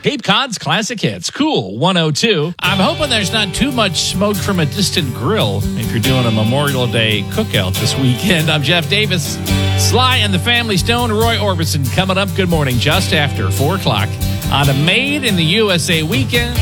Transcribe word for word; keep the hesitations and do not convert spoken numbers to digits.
Cape Cod's classic hits. Cool one oh two. I'm hoping there's not too much smoke from a distant grill if you're doing a Memorial Day cookout this weekend. I'm Jeff Davis. Sly and the Family Stone, Roy Orbison coming up. Good morning, just after four o'clock on a Made in the U S A weekend.